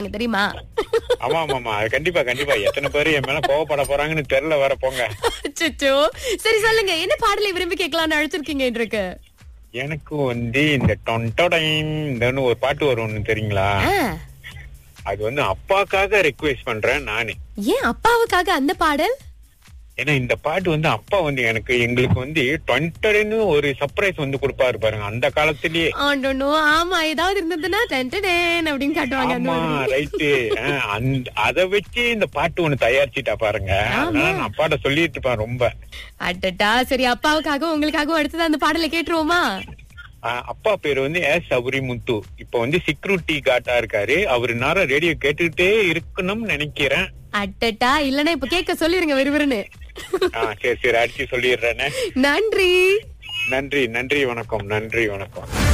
இருப்பாங்க தெரியுமா? ஆமா ஆமா அது கண்டிப்பா கண்டிப்பா எத்தனை பேரு என் மேல கோவப்பட போறாங்கன்னு தெரியல வர போங்க. அச்சச்சோ. சரி சொல்லுங்க, என்ன பாடலை விரும்பி கேட்கலாம்னு அழைச்சிருக்கீங்க இன்றைக்கு? எனக்கு இந்த டொன்டொடைன்னு ஒரு பாட்டு வரும் ஒண்ணு தெரியுங்களா? ஆ, அது அப்பாக்காக ரெக்வெஸ்ட் பண்றேன் நானு. ஏன் அப்பாவுக்காக அந்த பாடல்? ஏன்னா இந்த பாட்டு அப்பா எங்களுக்கு டொன்டொடைன்னு ஒரு சர்ப்ரைஸ் கொடுப்பாரு பாருங்க அந்த காலத்திலேயே. ஆண்டோனோ, ஆமா, ஏதாவது இருந்ததுன்னா டென்டடேன் அப்படின்னு காட்டுவாங்க அந்த ஆமா மாதிரி. ரைட்டு. அத வச்சு இந்த பாட்டு ஒண்ணு தயாரிச்சுட்டா பாருங்க. அதனால நான் அப்பாட்ட சொல்லிட்டு இருப்பேன் ரொம்ப. அடடா, சரி, அப்பாவுக்காக உங்களுக்காகவும் அடுத்தது அந்த பாடலை கேட்டுருவோமா? அப்பா பேரு எஸ் சபரிமுத்து. இப்ப செக்யூரிட்டி கார்டா இருக்காரு. அவரு நேரம் ரேடியோ கேட்டுக்கிட்டே இருக்கணும்னு நினைக்கிறேன். அடடா, இல்லன்னா இப்ப கேட்க சொல்லிருங்க விறுவிறுன்னு. சரி சரி அடிச்சு சொல்லிடுறேன்னு. நன்றி. நன்றி நன்றி வணக்கம். நன்றி வணக்கம்.